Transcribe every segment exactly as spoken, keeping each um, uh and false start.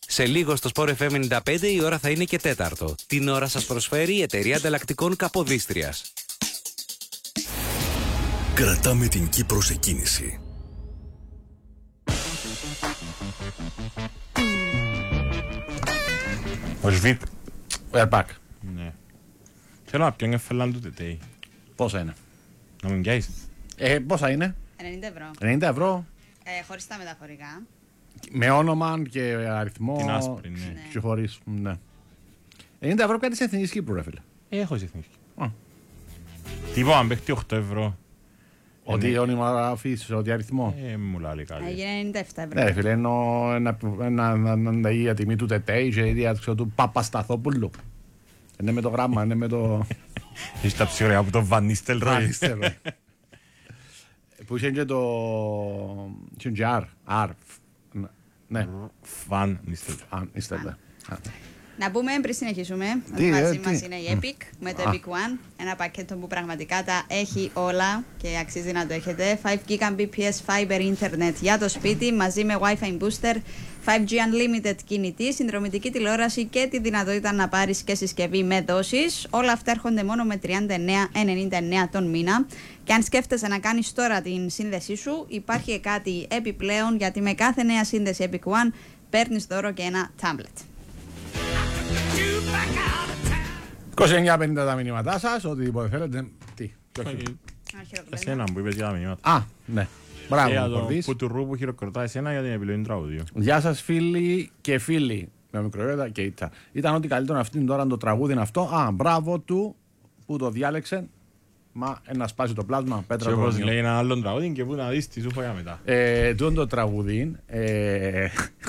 Σε λίγο στο Sport εφ εμ ενενήντα πέντε η ώρα θα είναι και τέταρτο. Την ώρα σας προσφέρει η εταιρεία ανταλλακτικών Καποδίστριας. Κρατάμε την Κύπρο σε κίνηση. Ο Σβίτ. We're back. Ναι. Θέλω να πιω φελάν του τετέι. Πόσα είναι? Να μην πιάσεις. Ε, πόσα είναι? ενενήντα ευρώ. ενενήντα ευρώ. Ε, χωρίς τα μεταφορικά. Με όνομα και αριθμό. Την άσπρη, ναι. Και χωρίς, ναι. ενενήντα ευρώ κάτι σε Εθνικής Κύπρου, ρε φίλε. Έχω σε εθνική. Α. Τι είπα, αν παίχτει οκτώ ευρώ. Ότι όνομα αφήσεις, ότι αριθμό. Ε, μου λέει κάτι. Έγινε ενενήντα επτά ευρώ. Ναι, ρε φίλε, ενώ ένα η τιμή του Τετέι και η διάθεση του Παπασταθόπουλου. Είναι με το γράμμα, είναι με το... Έχεις τα ψυχωριά από το Βανίστελ Ρόι. Που είχε και το... είχε και R. R. Ναι. Βανίστελ. Βανίστελ. Να πούμε πριν συνεχίσουμε Τι, ότι μαζί ε, μας τι? είναι η Epic με το Α. Epic One, ένα πακέτο που πραγματικά τα έχει όλα και αξίζει να το έχετε. φάιβ γίγαμπιτ μπι πι ες Fiber Internet για το σπίτι μαζί με Wi-Fi Booster, φάιβ τζι Unlimited κινητή, συνδρομητική τηλεόραση και τη δυνατότητα να πάρεις και συσκευή με δόσεις. Όλα αυτά έρχονται μόνο με τριάντα εννέα ενενήντα εννέα τον μήνα. Και αν σκέφτεσαι να κάνεις τώρα την σύνδεσή σου, υπάρχει κάτι επιπλέον, γιατί με κάθε νέα σύνδεση Epic One παίρνεις δώρο και ένα tablet. είκοσι εννιά πενήντα τα μηνύματά σας, οτιδήποτε θέλετε. Τι, ποιο Να Εσένα που είπες για τα μηνύματα. Α, ναι. Μπράβο, Για μου το κορδείς. που του ρου που χειροκροτά εσένα για την επιλογή τραγουδιού. Γεια σας φίλοι και φίλοι. Με μικροβέτα και ήττα. Ήταν ό,τι καλύτερο αυτήν τώρα το τραγούδι είναι αυτό. Α, μπράβο του που το διάλεξε. Μα ένα σπάσει το πλάσμα, πέτρα Και το όπως όνειρο. λέει ένα άλλο τραγούδι και που να δεις τι σου φάγα μετά. Ε, τούτο το τραγούδι. Ε,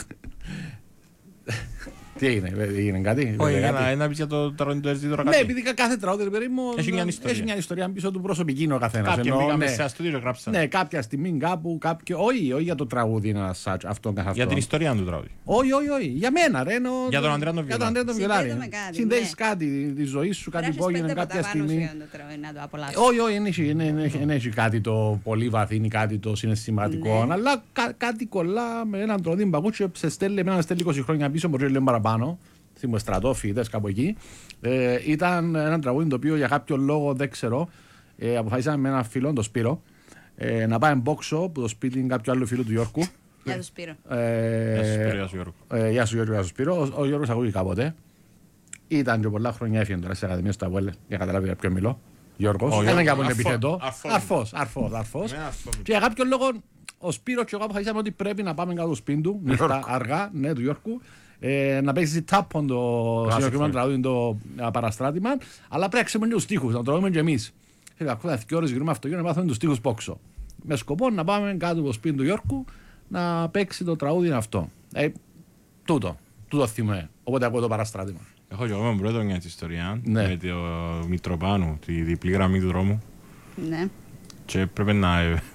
τι έγινε, έγινε κάτι? Όχι, έγινε κάτι? ένα, ένα πεις για το τραγούδι του Ερζή τώρα Ναι, κάτι. επειδή κα- κάθε τραγούδι ρε παιδί μου, Έχει μια ιστορία. έχει μια ιστορία πίσω του προσωπική είναι ο καθένας. Κάποιοι Ενώ, μπήκαμε ναι, σε αστούδιο και γράψαν. ναι, κάποια στιγμή κάπου, κάποιο, όχι, όχι για το τραγούδι είναι ένα σάτσο, αυτό καθ' αυτό. Για την ιστορία του τραγούδι. Όχι, όχι, όχι. Για μένα, ρε. Εννοώ, Για τον Ανδρέα τον Για τον Βιολάρη. Αντρέα τον Συνδέεται Βιολάρη. με κάτι, Συνδέεις ναι. κάτι, τη ζωή σου, κάτι που έγινε κάποια στιγμή. Να το απολαύσεις. Όχι, όχι, δεν έχει- δεν έχει- δεν έχει κάτι το πολύ βαθύ, κάτι το συναισθηματικό. Ναι. Αλλά κα- κάτι κολλά με έναν τροδί μπακούτσιο, σε στέλνει, εμένα στέλνει είκοσι χρόνια πίσω, μπορεί να λέω παραπάνω. Θυμώ στρατό, φοιτητές κάπου εκεί. Ε, ήταν ένα τραγούδι το οποίο για κάποιο λόγο δεν ξέρω. Ε, αποφασίσαμε με έναν φίλο, τον Σπύρο, ε, να πάμε μπόξο που το σπίτι είναι κάποιο άλλο φίλο του Γιώργου. Για το Σπύρο. Ε, Γεια σου, Σπύρο, γεια σου, Γιώργο. ε, Γεια σου Γιώργο, γεια σου Σπύρο. Ο, ο Γιώργος ακούγει κάποτε. Ήταν και πολλά χρόνια έφυγε τώρα σε Ακαδημία στο Αβουέλε, για να καταλάβει για ποιο μιλώ. Γιώργος. Ο Ένα Γιώργος, για πολύ αρφό, επιθετό. αρφό. Αρφός, αρφός, αρφός. Ναι, αρφό. Και για κάποιο λόγο ο Σπύρος και εγώ αποφασίσαμε ότι πρέπει να πάμε κάτω στο σπίτι του, νύχτα αργά, ναι, του Γιώργου. Ε, να παίξει τάπον το συγκεκριμένο τραγούδι, το α, παραστράτημα, αλλά πρέπει να ξέρουμε και τους στίχους, να το ρώμε και εμείς. Είχα ακούσει δύο ώρες γυρνούμε αυτοκίνητο να μάθουμε τους στίχους πόξο. Με σκοπό να πάμε κάτω στο σπίτι του Γιώργου να παίξει το τραγούδι αυτό. Ε, τούτο, τούτο θυμάμαι. Οπότε ακούω το παραστράτημα. Έχω και εγώ με πρώτο μια ιστορία Ναι. με το Μητροπάνου, τη διπλή γραμμή του δρόμου. Ναι. Και έπρεπε να...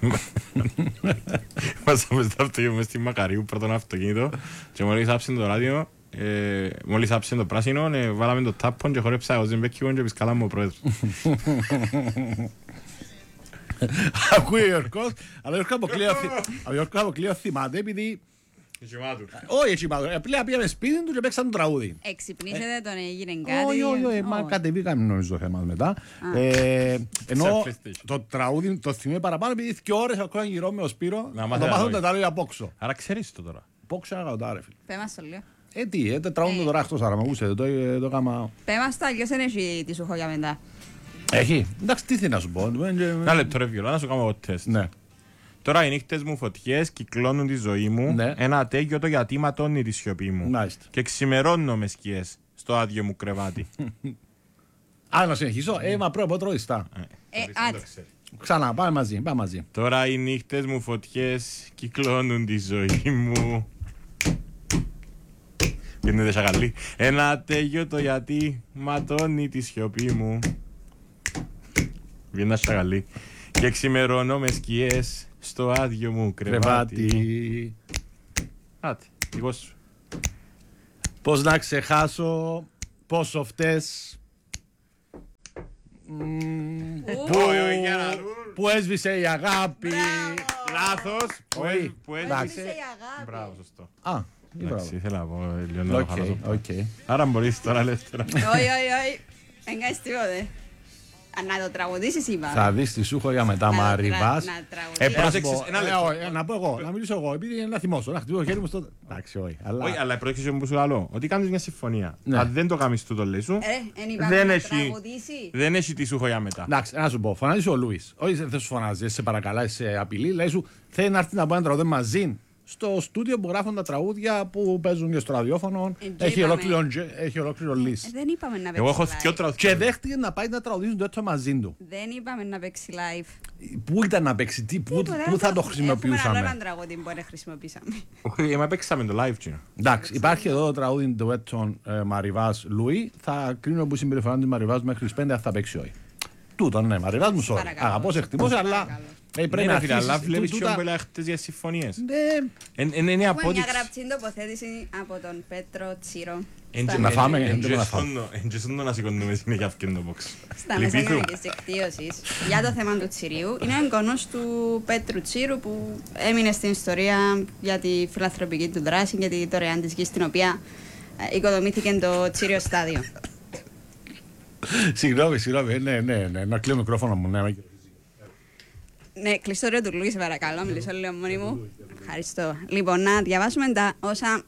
Μάσαμε στο αυτοκίνητο μες στη Μακαρίου, πρώτον αυτοκίνητο. Και μόλις άψε το ράδιο, ε, μόλις άψε το πράσινο, ε, βάλαμε το τάπον και χορέψα εγώ Ζεμπέκικον και πισκάλαμε ο πρόεδρος. Ακούει ο Γιώργος, αλλά ο Γιώργος αποκλείω θυ- ο Γιώργος αποκλείω θυμάται επειδή... Όχι έτσι πάντως, απλά πήγαμε σπίτι του και παίξαν το τραγούδι. Εξυπνήσετε τον, έγινε κάτι. Όχι, όχι, όχι, μα Όχι. κατεβήκαμε νομίζω το θέμα μετά. Ε, Ενώ Σε PlayStation. το τραγούδι το θυμάμαι παραπάνω επειδή δύο ώρες ακόμα γυρώ με ο Σπύρο Να να μάθει το τα μάθουν λόγια. τα λόγια πόξο. Άρα ξέρεις το τώρα. Πόξο είναι αγαωτά ρε φίλε. Πέ μας το λίγο. Ε τι, ε, τραγούδι τώρα εκτός άρα, με ακούσετε, το ε, το έκαμα... Πέ μας το, αλλιώς δεν έχει τι σου έχω για μετά. Έχει, εντάξει τι θέλει να σου πω. ε, ε, Ένα λεπτό ρε Βιολά, να σου κάνω εγώ τεστ. Ναι. Τώρα οι νύχτες μου φωτιές κυκλώνουν τη ζωή μου. Ναι. Ένα ατέγιο το γιατί ματώνει τη σιωπή μου. Μάλιστα. Και ξημερώνω με σκιές στο άδειο μου κρεβάτι. Α, να συνεχίσω, ε, μα πρέπει να πω τρώιστά. Ε, άτε. Ξανά, πάμε μαζί, πάμε μαζί. Τώρα οι νύχτες μου φωτιές κυκλώνουν τη ζωή μου. Είναι σαγαλή. Ένα ατέγιο το γιατί ματώνει τη σιωπή μου. Βγαίνει σαγαλή. Και ξημερώνω με σκιές στο άδειο μου κρεβάτι. Κρεβάτι. Άτε, δικό σου. Πώς να ξεχάσω πόσο φταίς Μμμ, που, που έσβησε η αγάπη. λάθος που έζησε η αγάπη. Μπράβο, σωστό. Α, Εντάξει, ήθελα να πω λίγο να το χαλάσω. οκ. Άρα μπορείς τώρα ελεύθερα. Όχι, όχι, όχι. Δεν κάνεις τίποτε. Να το τραγουδήσεις είπα. Θα δεις τη σου για μετά Να το Μαριβάς. τρα- να τραγουδήσεις. Ε, πρόσεξες, ένα λεπτό. Ε, Να πω εγώ, να μιλήσω εγώ, επειδή είναι να θυμώσω. Να χτυπήσω το χέρι μου στο. Εντάξει, όχι. Όχι, αλλά πρόσεξες που σου λέω, ότι κάνεις μια συμφωνία. Ναι. Αν δεν το κάνεις τούτο λέει σου, Ε, εν είπαμε δεν να έχει, τραγουδήσει. δεν έχει τι σου έχω για μετά. Εντάξει, να σου πω, φωνάζει ο Λούις. Όχι, δεν σου φωνάζει, σε παρακαλάει, σε απειλεί. Λέει σου, θέλει να έρθει να πάει ένα τραγούδι μαζί στο στούντιο που γράφουν τα τραγούδια που παίζουν και στο ραδιόφωνο. Ε, Έχει είπαμε. ολόκληρο, έχει ολόκληρο Ε, list. Δεν είπαμε να παίξει Εγώ έχω live. δυο τραγούδια. Και δέχτηκε να πάει να τραγουδήσουν το έτσι μαζί του. Δεν είπαμε να παίξει live. Πού ήταν να παίξει, τι, πού, Τίποτα, πού θα το Έχουμε άλλο χρησιμοποιούσαμε. έναν τραγούδι που δεν χρησιμοποιήσαμε. Όχι, εμάς παίξαμε το live τσινό. Εντάξει, υπάρχει εδώ το τραγούδι του Έτσον Μαριβάς Λουί. Θα κρίνω που συμπεριφορά τη Μαριβάς μέχρι τι πέντε αν θα παίξει όχι. Τούτο, ναι, Μαριβάς μου σώζει. Παρακαλώ. Αγαπώ, σε χτυπώ, αλλά Παρακαλώ. ε, πρέπει Ναι, να ρε φίλε, αλλά αρχίσεις. βλέπεις Τούτα- πιο πολλά χτες για συμφωνίες. Ναι, Εν- εν- Είναι η Έχουμε μια απόδειξη. γραπτή τοποθέτηση από τον Πέτρο Τσίρο. Εν- Στα Να μέσα- φάμε, εν- εν- εν- να φάμε. εν- εν- και στον να σηκώνουμε συνέχεια αυτήν το box. Στα μέσα Λυπήθου. κοινωνικής δικτύωσης για το θέμα του Τσιρίου. Είναι ο εγγονός του Πέτρου Τσίρου που έμεινε στην ιστορία για τη φιλανθρωπική του δράση και τη δωρεάν της γης στην οποία ε, οικοδομήθηκε το Τσίριο στάδιο. Συγγνώμη, συγγνώμη. Ναι, ναι, ναι. Να κλείνω το μικρόφωνο μου. Ναι, Ναι, κλειστό ρε του Λουί, σε παρακαλώ, μιλήσω λίγο μόνη μου. Ευχαριστώ. Λοιπόν, να διαβάσουμε τα όσα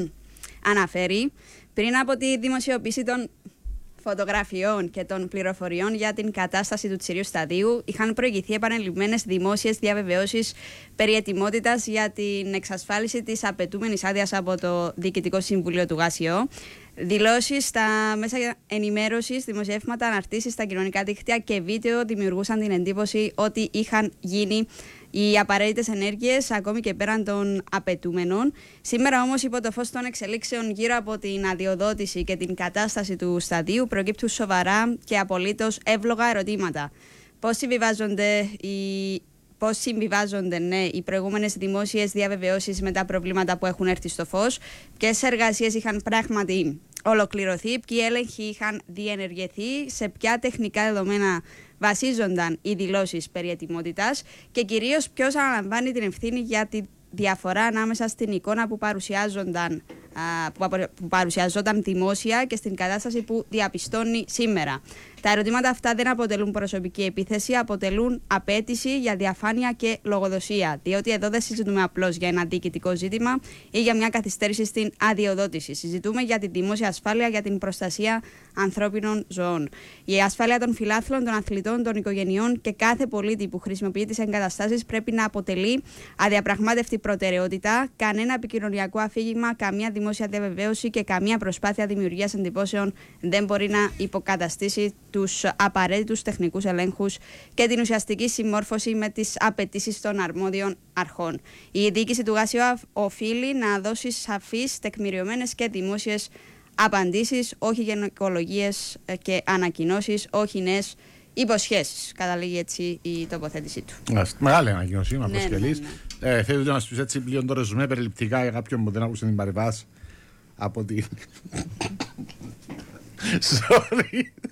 αναφέρει πριν από τη δημοσιοποίηση των φωτογραφιών και των πληροφοριών για την κατάσταση του Τσιρίου σταδίου. Είχαν προηγηθεί επανειλημμένες δημόσιες διαβεβαιώσεις περί ετοιμότητας για την εξασφάλιση της απαιτούμενης άδειας από το Διοικητικό Συμβούλιο του ΓΑΣΙΟ. Δηλώσεις στα μέσα ενημέρωσης, δημοσιεύματα, αναρτήσεις στα κοινωνικά δίκτυα και βίντεο δημιουργούσαν την εντύπωση ότι είχαν γίνει οι απαραίτητες ενέργειες ακόμη και πέραν των απαιτούμενων. Σήμερα όμως, υπό το φως των εξελίξεων γύρω από την αδειοδότηση και την κατάσταση του σταδίου, προκύπτουν σοβαρά και απολύτως εύλογα ερωτήματα. Πώς συμβιβάζονται οι Πώς συμβιβάζονται ναι, οι προηγούμενες δημόσιες διαβεβαιώσεις με τα προβλήματα που έχουν έρθει στο φως, ποιες εργασίες είχαν πράγματι ολοκληρωθεί, ποιοι έλεγχοι είχαν διενεργηθεί, σε ποια τεχνικά δεδομένα βασίζονταν οι δηλώσεις περί ετοιμότητας και κυρίως ποιος αναλαμβάνει την ευθύνη για τη διαφορά ανάμεσα στην εικόνα που παρουσιάζονταν, α, που, απο- που παρουσιαζόταν δημόσια και στην κατάσταση που διαπιστώνει σήμερα. Τα ερωτήματα αυτά δεν αποτελούν προσωπική επίθεση, αποτελούν απέτηση για διαφάνεια και λογοδοσία. Διότι εδώ δεν συζητούμε απλώς για ένα διοικητικό ζήτημα ή για μια καθυστέρηση στην αδειοδότηση. Συζητούμε για τη δημόσια ασφάλεια, για την προστασία ανθρώπινων ζωών. Η ασφάλεια των φιλάθλων, των αθλητών, των οικογενειών και κάθε πολίτη που χρησιμοποιεί τις εγκαταστάσεις πρέπει να αποτελεί αδιαπραγμάτευτη προτεραιότητα. Κανένα επικοινωνιακό αφήγημα, καμία δημόσια διαβεβαίωση και καμία προσπάθεια δημιουργίας εντυπώσεων δεν μπορεί να υποκαταστήσει τους απαραίτητους τεχνικούς ελέγχους και την ουσιαστική συμμόρφωση με τις απαιτήσεις των αρμόδιων αρχών. Η διοίκηση του ΓΑΣΙΟ οφείλει να δώσει σαφείς, τεκμηριωμένες και δημόσιες απαντήσεις, όχι γενικολογίες και ανακοινώσεις, όχι νέες υποσχέσεις. Καταλήγει έτσι η τοποθέτησή του. Μάλιστα. Μεγάλη ανακοίνωση, είμαι Ναι, αποσκελής. ναι, Ε, Θέλετε να σου πει έτσι λίγο το ρεζουμέ περιληπτικά για κάποιον που δεν άκουσε την Μαριβάς από την. Sorry.